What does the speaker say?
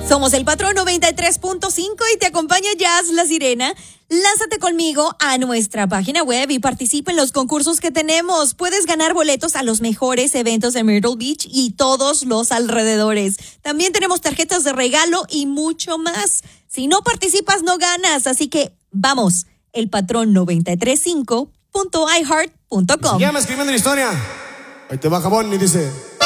Somos el Patrón 93.5 y te acompaña Jazz La Sirena. Lánzate conmigo a nuestra página web y participa en los concursos que tenemos. Puedes ganar boletos a los mejores eventos de Myrtle Beach y todos los alrededores. También tenemos tarjetas de regalo y mucho más. Si no participas, no ganas. Así que vamos, elpatrón935.iheart.com. Ya me escribiendo la historia. Ahí te va Jabón y dice...